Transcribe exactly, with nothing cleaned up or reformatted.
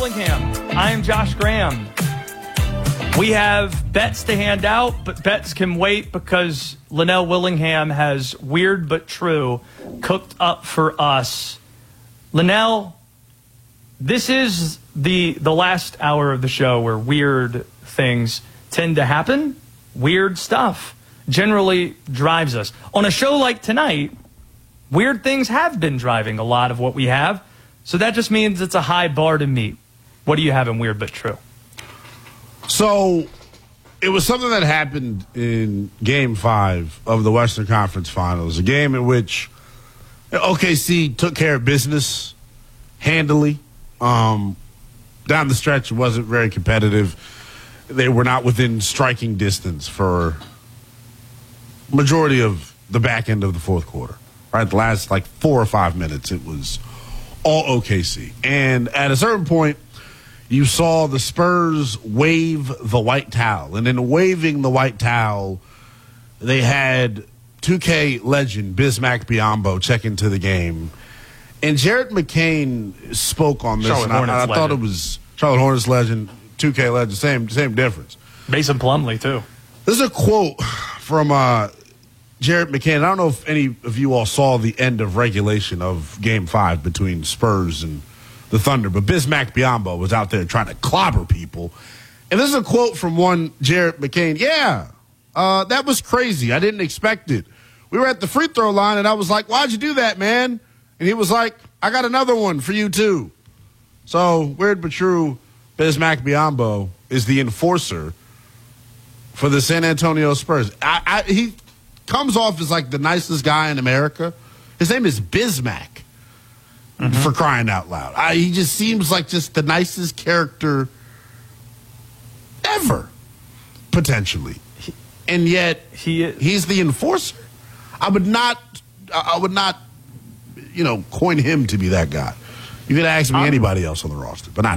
Willingham. I am Josh Graham. We have bets to hand out, but bets can wait because Linnell Willingham has Weird But True cooked up for us. Linnell, this is the the last hour of the show where weird things tend to happen. Weird stuff generally drives us. On a show like tonight, weird things have been driving a lot of what we have, so that just means it's a high bar to meet. What do you have in Weird But True? So, it was something that happened in Game five of the Western Conference Finals, a game in which O K C took care of business handily. Um, down the stretch, it wasn't very competitive. They were not within striking distance for majority of the back end of the fourth quarter. Right, the last like four or five minutes, it was all O K C. And at a certain point, you saw the Spurs wave the white towel. And in waving the white towel, they had two K legend Bismack Biyombo check into the game. And Jared McCain spoke on this. Charlotte and I, Hornets I legend. thought it was Charlotte Hornets legend, two K legend, same same difference. Mason Plumlee, too. This is a quote from uh, Jared McCain. I don't know if any of you all saw the end of regulation of Game five between Spurs and the Thunder, but Bismack Biyombo was out there trying to clobber people. And this is a quote from one Jared McCain. Yeah, uh, that was crazy. I didn't expect it. We were at the free throw line, and I was like, why'd you do that, man? And he was like, I got another one for you, too. So, weird but true, Bismack Biyombo is the enforcer for the San Antonio Spurs. I, I, he comes off as like the nicest guy in America. His name is Bismack. Mm-hmm. For crying out loud. I, he just seems like just the nicest character ever, potentially. And yet, He is. he's the enforcer. I would not, I would not, you know, coin him to be that guy. You could ask me I'm- anybody else on the roster, but not